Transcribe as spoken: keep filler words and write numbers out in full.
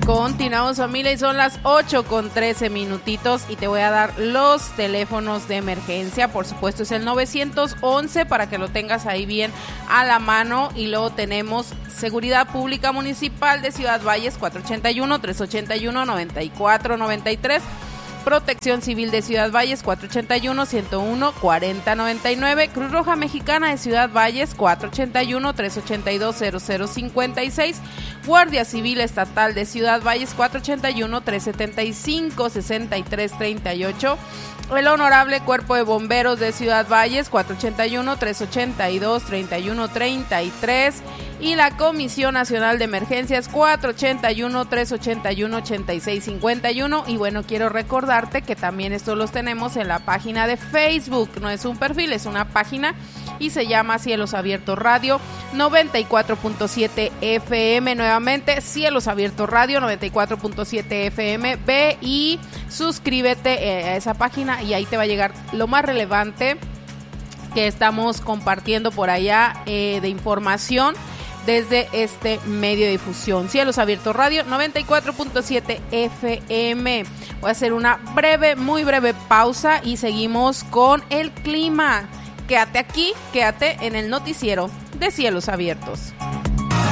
Continuamos, familia, y son las ocho con trece minutitos y te voy a dar los teléfonos de emergencia. Por supuesto es el nueve once para que lo tengas ahí bien a la mano, y luego tenemos Seguridad Pública Municipal de Ciudad Valles cuatro ochenta y uno, tres ochenta y uno, noventa y cuatro noventa y tres. Protección Civil de Ciudad Valles cuatro ochenta y uno, ciento uno, cuarenta noventa y nueve. Cruz Roja Mexicana de Ciudad Valles cuatro ochenta y uno, tres ochenta y dos, cero cero cincuenta y seis. Guardia Civil Estatal de Ciudad Valles cuatro ochenta y uno, tres setenta y cinco, sesenta y tres treinta y ocho. El Honorable Cuerpo de Bomberos de Ciudad Valles cuatro ochenta y uno, tres ochenta y dos, treinta y uno treinta y tres. Y la Comisión Nacional de Emergencias cuatro ochenta y uno, tres ochenta y uno, ochenta y seis cincuenta y uno. Y bueno, quiero recordarte que también estos los tenemos en la página de Facebook. No es un perfil, es una página y se llama Cielos Abiertos Radio noventa y cuatro punto siete F M. Nuevamente, Cielos Abiertos Radio noventa y cuatro punto siete F M. Ve y suscríbete a esa página y ahí te va a llegar lo más relevante que estamos compartiendo por allá eh, de información desde este medio de difusión. Cielos Abiertos Radio noventa y cuatro punto siete F M. Voy a hacer una breve, muy breve pausa y seguimos con el clima. Quédate aquí, quédate en el noticiero de Cielos Abiertos.